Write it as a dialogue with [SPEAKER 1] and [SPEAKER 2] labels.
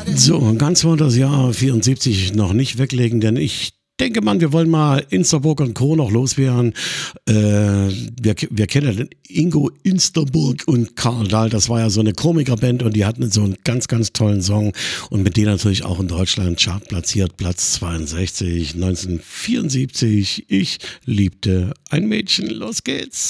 [SPEAKER 1] So, ganz wollen das Jahr 74 noch nicht weglegen, denn ich denke mal, wir wollen mal Instaburg und Co. noch loswerden. Wir kennen ja den Ingo Instaburg und Karl Dahl, das war ja so eine Komikerband und die hatten so einen ganz, ganz tollen Song und mit denen natürlich auch in Deutschland Chart platziert, Platz 62, 1974. Ich liebte ein Mädchen. Los geht's.